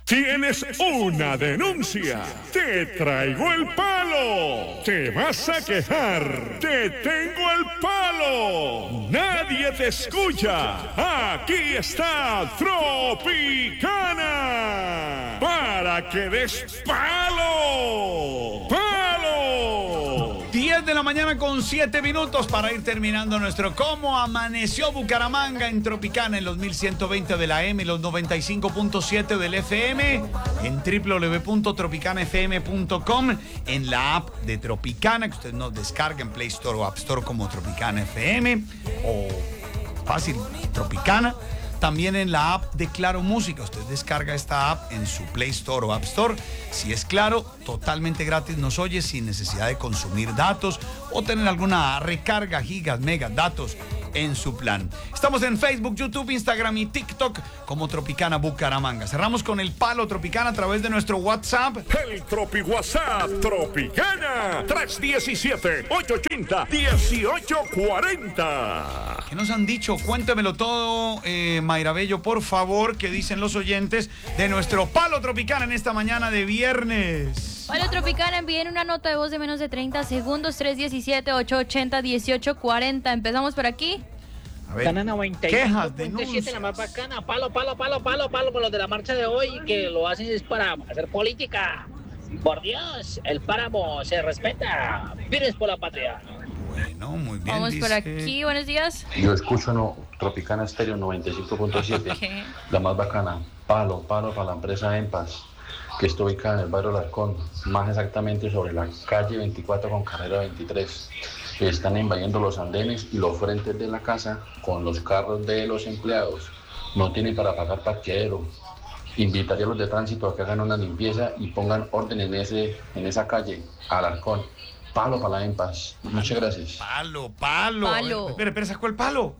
Tienes una denuncia. Te traigo el palo. Te vas a quejar. Te tengo el palo. Nadie te escucha. Aquí está Tropicana. Para que des palo. ¡Palo! 10 de la mañana con 7 minutos para ir terminando nuestro Cómo Amaneció Bucaramanga en Tropicana en los 1120 de la M y los 95.7 del FM, en www.tropicanafm.com, en la app de Tropicana, que ustedes nos descarguen en Play Store o App Store como Tropicana FM, o fácil, Tropicana. También en la app de Claro Música. Usted descarga esta app en su Play Store o App Store. Si es Claro, totalmente gratis nos oye sin necesidad de consumir datos o tener alguna recarga, gigas, megas, datos en su plan. Estamos en Facebook, YouTube, Instagram y TikTok como Tropicana Bucaramanga. Cerramos con el palo Tropicana a través de nuestro WhatsApp. El Tropi WhatsApp Tropicana 317-880-1840. ¿Qué nos han dicho? Cuéntemelo todo, Mayra Bello, por favor. ¿Qué dicen los oyentes de nuestro palo Tropicana en esta mañana de viernes? Palo Tropicana, envíen una nota de voz de menos de 30 segundos, 317-880-1840. Empezamos por aquí. A ver, Cana 95, quejas, denuncias. la más bacana, palo con los de la marcha de hoy, que lo hacen es para hacer política. Por Dios, el páramo se respeta. Vienes por la patria. Bueno, muy bien. Vamos por dice... aquí, buenos días. Yo escucho Tropicana Estéreo 95.7, ¿Qué? la más bacana, palo para la empresa EMPAS, que está ubicada en el barrio Larcón, más exactamente sobre la calle 24 con carrera 23. Están invadiendo los andenes y los frentes de la casa con los carros de los empleados. No tienen para pagar parqueadero. Invitaría a los de tránsito a que hagan una limpieza y pongan orden en esa calle, Alarcón. Palo para la EMPAS. Muchas gracias. Palo. Espera, sacó el palo.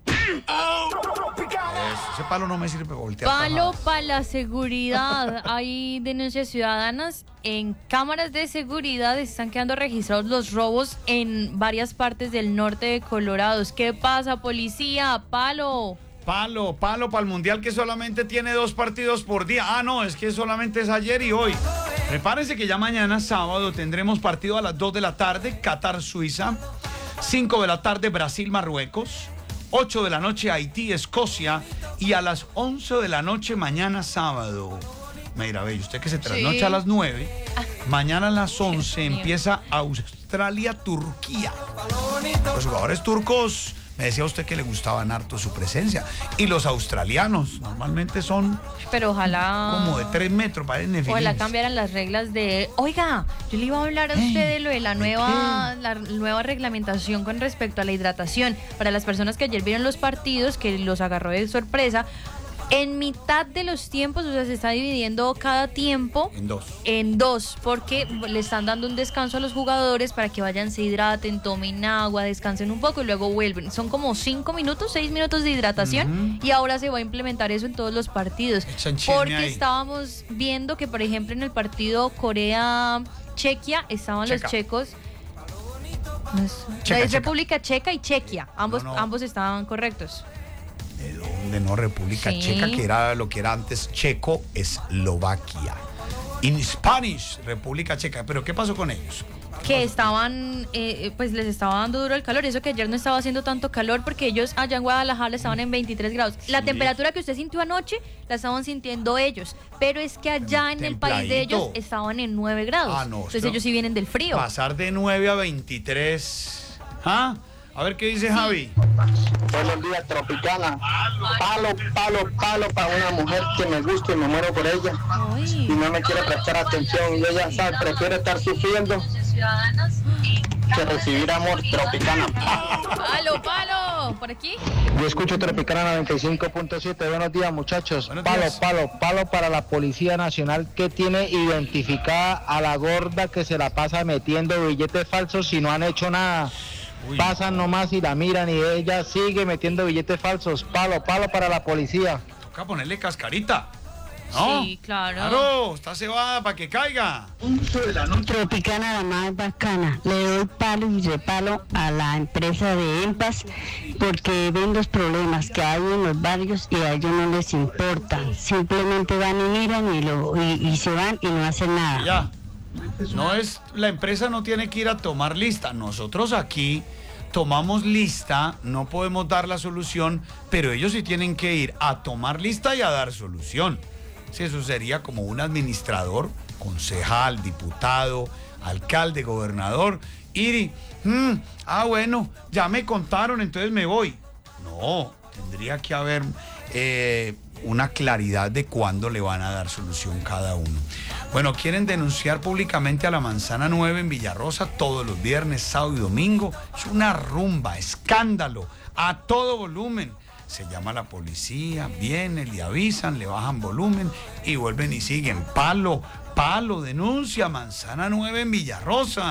Ese palo no me sirve para voltear. Palo para la seguridad. Hay denuncias ciudadanas. En cámaras de seguridad están quedando registrados los robos en varias partes del norte de Colorado. ¿Qué pasa, policía? Palo Para el Mundial, que solamente tiene 2 partidos por día. Ah, no, es que solamente es ayer y hoy. Prepárense que ya mañana, sábado, tendremos partido a las 2 de la tarde, Qatar-Suiza, 5 de la tarde, Brasil-Marruecos, 8 de la noche, Haití-Escocia, y a las 11 de la noche, mañana, sábado. Mira, ve, usted que se trasnocha a las 9, mañana a las 11 empieza Australia-Turquía. Los jugadores turcos... Me decía usted que le gustaban harto su presencia. Y los australianos normalmente son... Pero ojalá... como de 3 metros, parecen nefilines. Ojalá cambiaran las reglas de... Oiga, yo le iba a hablar a usted de lo de la nueva reglamentación con respecto a la hidratación. Para las personas que ayer vieron los partidos, que los agarró de sorpresa... En mitad de los tiempos, o sea, se está dividiendo cada tiempo en dos, porque le están dando un descanso a los jugadores para que vayan, se hidraten, tomen agua, descansen un poco y luego vuelven. Son como 6 minutos de hidratación y ahora se va a implementar eso en todos los partidos. Porque estábamos viendo que, por ejemplo, en el partido Corea-Chequia estaban los checos. República Checa y Chequia, ambos estaban correctos. De República Checa, que era lo que era antes Checoslovaquia. In Spanish, República Checa. ¿Pero qué pasó con ellos? Que estaban, pues les estaba dando duro el calor. Eso que ayer no estaba haciendo tanto calor porque ellos allá en Guadalajara estaban en 23 grados. La temperatura que usted sintió anoche la estaban sintiendo ellos. Pero es que allá en el país de ellos estaban en 9 grados. Ah, no, entonces ellos sí vienen del frío. Pasar de 9 a 23. ¿Ah? A ver qué dice Javi. Buenos días, Tropicana. Palo para una mujer que me gusta y me muero por ella. Ay. Y no me quiere prestar atención. Y ella sabe, prefiere estar sufriendo que recibir amor. Tropicana. Palo, por aquí. Yo escucho Tropicana 95.7. Buenos días, muchachos. Buenos días. Palo para la Policía Nacional, que tiene identificada a la gorda que se la pasa metiendo billetes falsos y no han hecho nada. Pasan nomás y la miran y ella sigue metiendo billetes falsos. Palo para la policía. Toca ponerle cascarita. ¿No? Sí, claro. Claro, está cebada para que caiga. Tropicana, la más bacana. Le doy palo y repalo a la empresa de EMPAS porque ven los problemas que hay en los barrios y a ellos no les importa. Simplemente van y miran y se van y no hacen nada. Ya. No es, la empresa no tiene que ir a tomar lista. Nosotros aquí tomamos lista, no podemos dar la solución, pero ellos sí tienen que ir a tomar lista y a dar solución. Si eso sería como un administrador, concejal, diputado, alcalde, gobernador, ir y, bueno, ya me contaron, entonces me voy. No, tendría que haber una claridad de cuándo le van a dar solución cada uno. Bueno, quieren denunciar públicamente a la Manzana 9 en Villarrosa todos los viernes, sábado y domingo. Es una rumba, escándalo, a todo volumen. Se llama a la policía, vienen, le avisan, le bajan volumen y vuelven y siguen. Palo, denuncia, Manzana 9 en Villarrosa.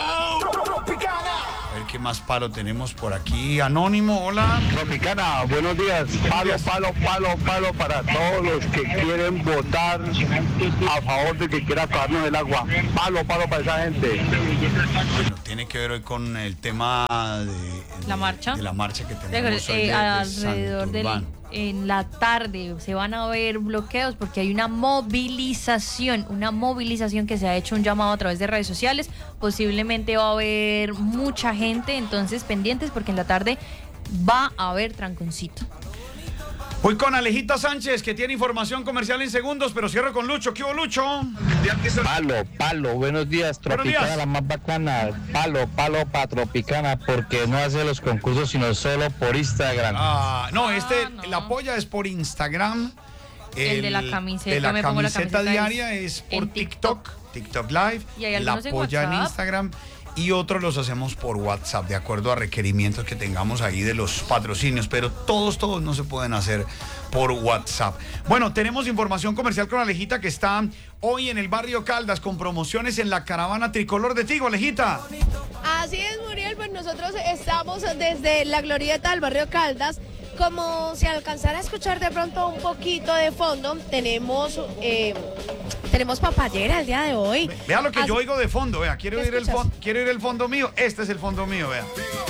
A ver qué más palo tenemos por aquí. Anónimo, hola. Tropicana, buenos días. Palo para todos los que quieren votar a favor de que quiera acabarnos el agua. Palo para esa gente. Bueno, tiene que ver hoy con el tema de la marcha. De la marcha que tenemos hoy alrededor en la tarde se van a ver bloqueos porque hay una movilización que se ha hecho un llamado a través de redes sociales. Posiblemente va a haber mucha gente, entonces pendientes porque en la tarde va a haber tranconcito. Voy con Alejita Sánchez, que tiene información comercial en segundos, pero cierro con Lucho. ¿Qué hubo, Lucho? Palo, buenos días, Tropicana, la más bacana. Palo para Tropicana, porque no hace los concursos, sino solo por Instagram. No, la polla es por Instagram. El de la camiseta, de la me pongo la camiseta camiseta diaria es por TikTok Live, y hay la algunos polla en WhatsApp. Instagram. Y otros los hacemos por WhatsApp, de acuerdo a requerimientos que tengamos ahí de los patrocinios, pero todos no se pueden hacer por WhatsApp. Bueno, tenemos información comercial con Alejita, que está hoy en el barrio Caldas con promociones en la caravana tricolor de Tigo. Alejita. Así es, Muriel, pues nosotros estamos desde la glorieta del barrio Caldas. Como si alcanzara a escuchar de pronto un poquito de fondo, tenemos papayera el día de hoy. Vea lo que yo oigo de fondo, vea. ¿Quiere ¿Qué oír escuchas? ¿Quiere oír el fondo mío? Este es el fondo mío, vea.